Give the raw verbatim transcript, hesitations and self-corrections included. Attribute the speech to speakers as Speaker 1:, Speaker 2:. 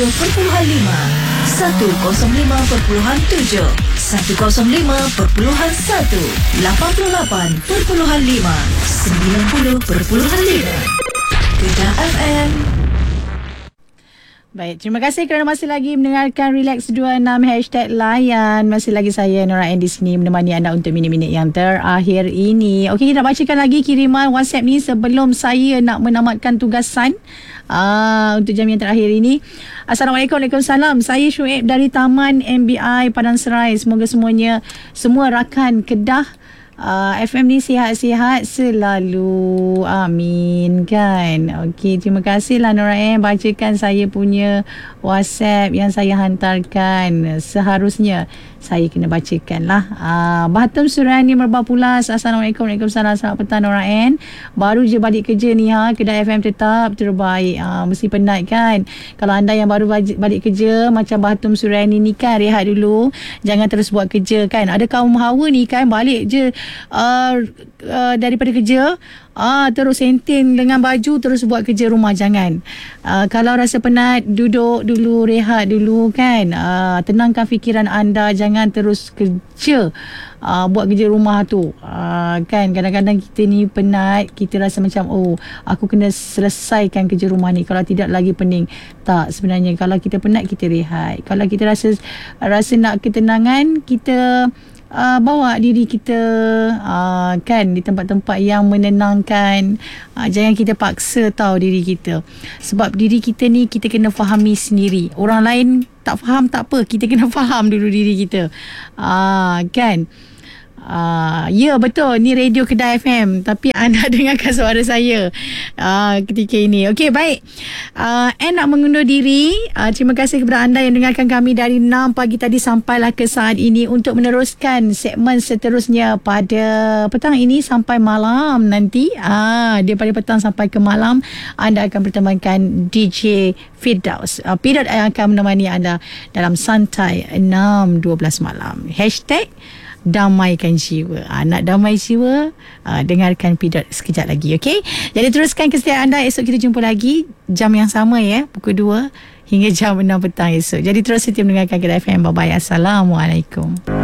Speaker 1: tujuh perpuluhan lima, seratus lima perpuluhan tujuh, seratus lima perpuluhan satu, lapan puluh lapan perpuluhan lima, sembilan puluh perpuluhan lima. Kedah F M.
Speaker 2: Baik, terima kasih kerana masih lagi mendengarkan Relax dua puluh enam Hashtag Layan. Masih lagi saya Nora N di sini menemani anda untuk minit-minit yang terakhir ini. Okey, kita bacakan lagi kiriman WhatsApp ni sebelum saya nak menamatkan tugasan uh, untuk jam yang terakhir ini. Assalamualaikum, Waalaikumsalam. Saya Syuib dari Taman M B I Padang Serai. Semoga semuanya, semua rakan Kedah Uh, F M ni sihat-sihat selalu. Amin kan. Okey, terima kasihlah Nora M bacakan saya punya WhatsApp yang saya hantarkan. Seharusnya saya kena bacakan lah. uh, Bahatum Surani Merbah Pulas. Assalamualaikum. Waalaikumsalam. Selamat petang Nora M. Baru je balik kerja ni ha. Kedah F M tetap terbaik. uh, Mesti penat kan. Kalau anda yang baru balik kerja macam Bahatum Surani ni kan, rehat dulu, jangan terus buat kerja kan. Ada kaum hawa ni kan, balik je Uh, uh, daripada kerja uh, terus sentin dengan baju, terus buat kerja rumah. Jangan. uh, Kalau rasa penat, duduk dulu, rehat dulu kan. uh, Tenangkan fikiran anda. Jangan terus kerja, uh, buat kerja rumah tu. uh, Kan kadang-kadang kita ni penat, kita rasa macam oh, aku kena selesaikan kerja rumah ni, kalau tidak lagi pening. Tak, sebenarnya kalau kita penat, kita rehat. Kalau kita rasa Rasa nak ketenangan, kita Uh, bawa diri kita uh, kan di tempat-tempat yang menenangkan. uh, Jangan kita paksa tahu diri kita. Sebab diri kita ni kita kena fahami sendiri. Orang lain tak faham tak apa, kita kena faham dulu diri kita. uh, Kan. Uh, ya betul, ni Radio Kedah F M, tapi anda dengarkan suara saya uh, ketika ini. Okey, baik. uh, Anne nak mengundur diri. uh, Terima kasih kepada anda yang dengarkan kami dari enam pagi tadi sampailah ke saat ini, untuk meneruskan segmen seterusnya pada petang ini sampai malam nanti. uh, Daripada petang sampai ke malam, anda akan bertemankan D J Firdaus. uh, Pidot yang akan menemani anda dalam Santai enam dua belas malam. Hashtag damaikan jiwa. ha, Nak damai jiwa, ha, dengarkan Pidot sekejap lagi. Okey, jadi teruskan kesetiaan anda. Esok kita jumpa lagi jam yang sama ya, pukul dua hingga jam enam petang esok. Jadi terus setia mendengarkan Kedah F M. Bye bye. Assalamualaikum.